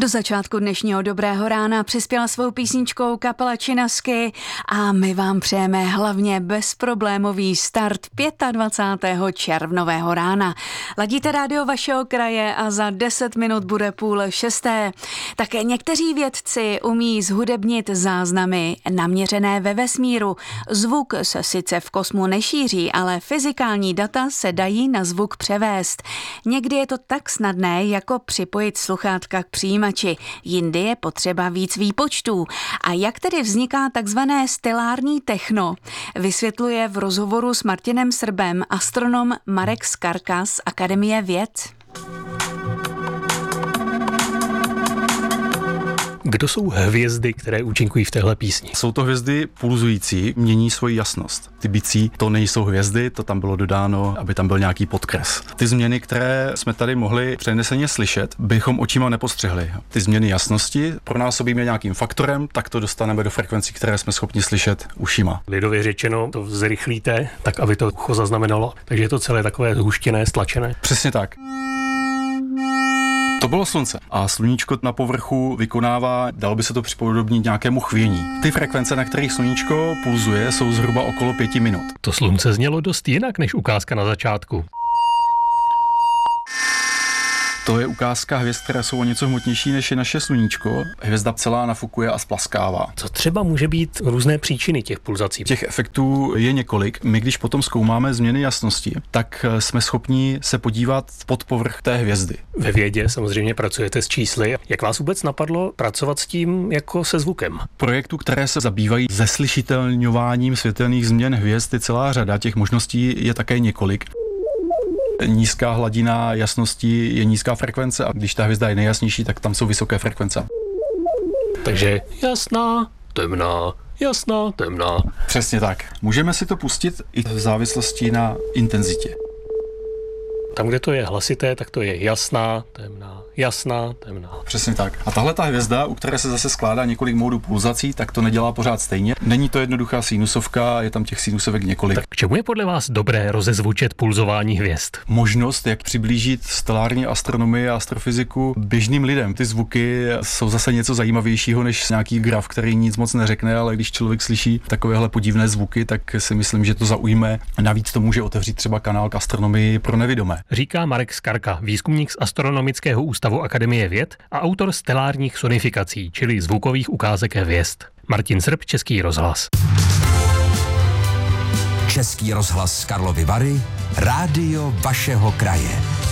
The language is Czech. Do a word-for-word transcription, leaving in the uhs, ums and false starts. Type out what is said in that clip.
Do začátku dnešního Dobrého rána přispěla svou písničkou kapela Činasky a my vám přejeme hlavně bezproblémový start dvacátého pátého červnového rána. Ladíte rádio vašeho kraje a za deset minut bude půl šesté. Také někteří vědci umí zhudebnit záznamy naměřené ve vesmíru. Zvuk se sice v kosmu nešíří, ale fyzikální data se dají na zvuk převést. Někdy je to tak snadné, jako připojit sluchátka k přijímači. Jindy je potřeba víc výpočtů. A jak tedy vzniká takzvané stelární techno, vysvětluje v rozhovoru s Martinem Srbem astronom Marek Skarka z Akademie věd. Kdo jsou hvězdy, které účinkují v téhle písni? Jsou to hvězdy pulzující, mění svoji jasnost. Ty bicí, to nejsou hvězdy, to tam bylo dodáno, aby tam byl nějaký podkres. Ty změny, které jsme tady mohli přeneseně slyšet, bychom očima nepostřehli. Ty změny jasnosti pronásobíme nějakým faktorem, tak to dostaneme do frekvencí, které jsme schopni slyšet ušima. Lidově řečeno, to zrychlíte, tak aby to ucho zaznamenalo, takže je to celé takové zhuštěné, stlačené. Přesně tak. To bylo slunce a sluníčko na povrchu vykonává, dalo by se to připodobnit nějakému chvění. Ty frekvence, na kterých sluníčko pulzuje, jsou zhruba okolo pěti minut. To slunce znělo dost jinak než ukázka na začátku. To je ukázka hvězd, které jsou o něco hmotnější než je naše sluníčko. Hvězda celá nafukuje a splaskává. Co třeba může být různé příčiny těch pulzací? Těch efektů je několik. My, když potom zkoumáme změny jasnosti, tak jsme schopni se podívat pod povrch té hvězdy. Ve vědě samozřejmě pracujete s čísly. Jak vás vůbec napadlo pracovat s tím jako se zvukem? Projektů, které se zabývají zeslyšitelňováním světelných změn hvězd, je celá řada. Těch možností je také několik. Nízká hladina jasnosti je nízká frekvence a když ta hvězda je nejjasnější, tak tam jsou vysoké frekvence. Takže jasná, temná, jasná, temná. Přesně tak. Můžeme si to pustit i v závislosti na intenzitě. Tam, kde to je hlasité, tak to je jasná, temná, jasná, temná. Přesně tak. A tahle ta hvězda, u které se zase skládá několik módů pulzací, tak to nedělá pořád stejně. Není to jednoduchá sinusovka, je tam těch sinusovek několik. Tak k čemu je podle vás dobré rozezvučet pulzování hvězd? Možnost, jak přiblížit stelární astronomii a astrofyziku běžným lidem. Ty zvuky jsou zase něco zajímavějšího než nějaký graf, který nic moc neřekne, ale když člověk slyší takovéhle podivné zvuky, tak si myslím, že to zaujme. Navíc to může otevřít třeba kanál k astronomii pro nevidomé. Říká Marek Skarka, výzkumník z Astronomického ústavu Akademie věd a autor stelárních sonifikací, čili zvukových ukázek hvězd. Martin Srb, Český rozhlas. Český rozhlas z Karlovy Vary, rádio vašeho kraje.